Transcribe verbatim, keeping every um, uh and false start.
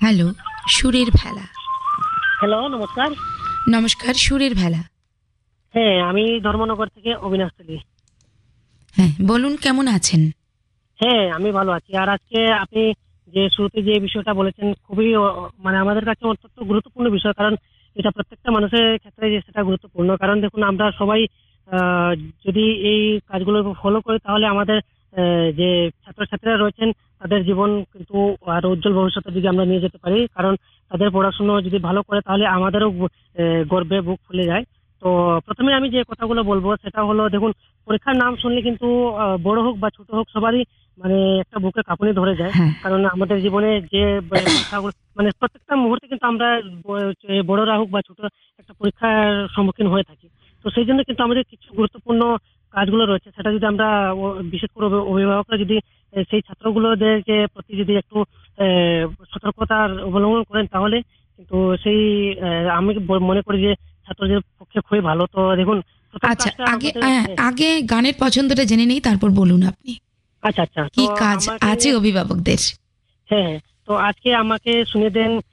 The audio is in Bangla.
হ্যালো, সুরের ভেলা। হ্যালো, নমস্কার। নমস্কার, সুরের ভেলা। হ্যাঁ, আমি ধর্মনগর থেকে অবিনাশ তুলি। হ্যাঁ, বলুন কেমন আছেন? হ্যাঁ, আমি ভালো আছি। আর আজকে আপনি যে শুরুতে যে বিষয়টা বলেছেন খুবই অ মানে আমাদের কাছে অত্যন্ত গুরুত্বপূর্ণ বিষয়। কারণ এটা প্রত্যেকটা মানুষের ক্ষেত্রে যে সেটা গুরুত্বপূর্ণ। কারণ দেখুন আমরা সবাই আ যদি এই কাজগুলো ফলো করি তাহলে আমাদের অ্যা যে ছাত্রছাত্রীরা রয়েছেন তাদের জীবন কিন্তু আরো উজ্জ্বল ভবিষ্যতের দিকে আমরা নিয়ে যেতে পারি। কারণ তাদের পড়াশোনা যদি ভালো করে তাহলে আমাদেরও অ্যা গর্বে বুক ফুলে যায়। তো প্রথমে আমি যে কথাগুলো বলব সেটা হলো দেখুন পরীক্ষার নাম শুনলে কিন্তু আ বড় হোক বা ছোট হোক সবারই মানে একটা বুকে কাঁপুনি ধরে যায়। হ্যাঁ, কারণ আমাদের জীবনে যে বে পরীক্ষাগুলো মানে প্রত্যেকটা মুহূর্তে কিন্তু আমরা ব এ বড়রা হোক বা ছোট একটা পরীক্ষার সম্মুখীন হয়ে থাকি। তো সেইজন্য কিন্তু আমাদের কিছু গুরুত্বপূর্ণ কাজগুলো রয়েছে সেটা যদি আমরা ও বিশেষ করে অভি অভিভাবকরা যদি এ সেই ছাত্রগুলোদেরকে প্রতি যদি একটু এ সতর্কতার অবলম্বন করেন তাহলে কিন্তু সেই অ্যা আমি ব মনে করি যে ছাত্রদের পক্ষে খুবই ভালো। তো দেখুন প্রথম আচ্ছা, কাজটা আগে আমাদের অ্যা হ্যাঁ, আগে গানের পছন্দটা জেনে নেই, তারপর বলুন আপনি। আচ্ছা, আচ্ছা। তো কি কাজ আমাকে আছে অভিভাবকদের? হ্যাঁ, হ্যাঁ। তো আজকে আমাকে শুনিয়ে দেন